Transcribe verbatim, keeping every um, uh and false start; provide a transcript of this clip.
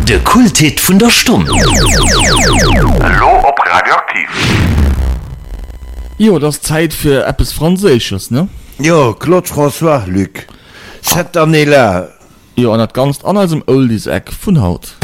De Kulthit vun der Stunde. Hallo op Radioaktiv. Jo, das Zeit für etwas Französisches, ne? Jo, Claude François, Luc. Cette année-là. Ja, und das ganz anders im Oldies-Eck von Haut.